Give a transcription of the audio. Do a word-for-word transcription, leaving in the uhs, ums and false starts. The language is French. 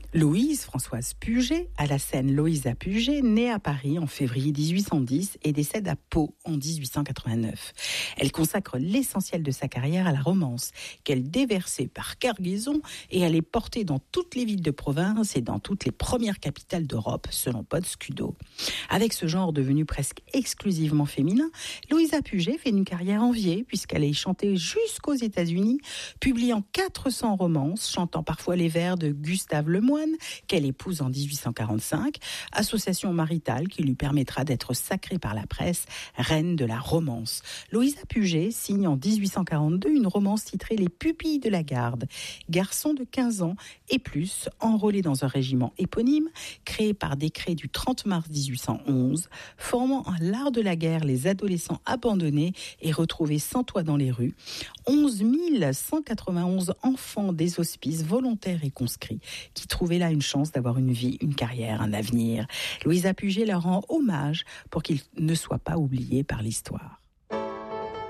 Louise Françoise Puget, à la scène Louisa Puget, née à Paris en février dix-huit cent dix et décède à Pau en dix-huit cent quatre-vingt-neuf. Elle consacre l'essentiel de sa carrière à la romance, qu'elle déversait par cargaison et allait porter dans toutes les villes de province et dans toutes les premières capitales d'Europe, selon Paul Scudo. Avec ce genre devenu presque exclusivement féminin, Louisa Puget fait une carrière enviée puisqu'elle est chantée jusqu'aux États-Unis, publiant quatre cents romances, chantant parfois les vers de Gustave Lemoine, qu'elle épouse en dix-huit cent quarante-cinq, association maritale qui lui permettra d'être sacrée par la presse reine de la romance. Louisa Puget signe en dix-huit cent quarante-deux une romance titrée Les Pupilles de la Garde. Garçon de quinze ans et plus, enrôlé dans un régiment éponyme, créé par décret du trente mars dix-huit cent onze, formant à l'art de la guerre les adolescents abandonnés et retrouvés sans toit dans les rues, onze mille cent quatre-vingt-onze enfants des hospices volontaires et conscrits qui trouvaient là une chance d'avoir une vie, une carrière, un avenir. Louisa Puget leur rend hommage pour qu'ils ne soient pas oubliés par l'histoire.